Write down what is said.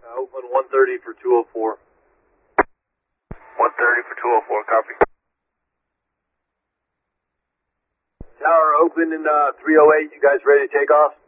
Oakland 130 for 204. 130 for 204, copy. Tower, Oakland in 308, you guys ready to take off?